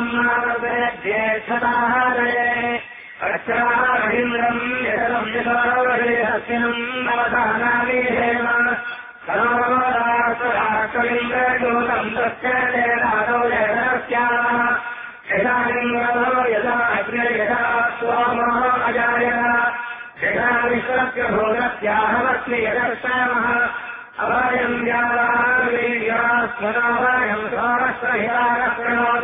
ज्येष्ठताहारये अक्षरारवीन्द्रम् यशम् यशोरेहस्मिनम् नवदानामीहेम सर्वदासुराकविन्द्रदूतम् तस्य देदादौ जयस्यामः यशालिङ्गो यदा अग्रे यदा सोमो अजायत यदा विश्वस्य भूतस्याहमस्मि यदर्शयामः अभयम् व्यावावीर्या स्मराभयम् सहस्रहिराः प्रणोतु